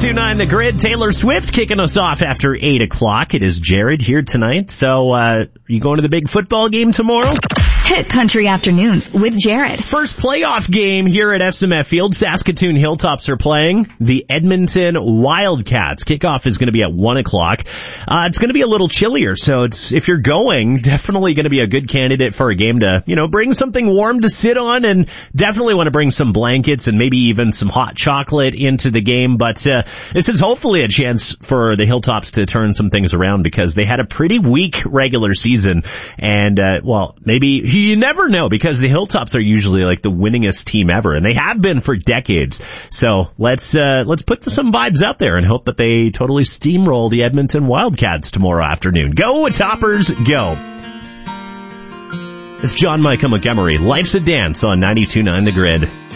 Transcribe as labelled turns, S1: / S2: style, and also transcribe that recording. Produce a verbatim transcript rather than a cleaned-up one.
S1: ninety-two point nine The Grid. Taylor Swift kicking us off after eight o'clock. It is Jared here tonight. So, uh, you going to the big football game tomorrow?
S2: Hit Country Afternoons with Jared.
S1: First playoff game here at S M F Field. Saskatoon Hilltops are playing the Edmonton Wildcats. Kickoff is going to be at one o'clock. Uh, it's going to be a little chillier, so it's, if you're going, definitely going to be a good candidate for a game to, you know, bring something warm to sit on, and definitely want to bring some blankets and maybe even some hot chocolate into the game. But, uh, this is hopefully a chance for the Hilltops to turn some things around, because they had a pretty weak regular season. And, uh, well, maybe you never know, because the Hilltops are usually like the winningest team ever, and they have been for decades. So let's uh let's put some vibes out there and hope that they totally steamroll the Edmonton Wildcats tomorrow afternoon. Go Toppers, go! It's John Michael Montgomery. Life's a Dance on ninety-two point nine The Grid.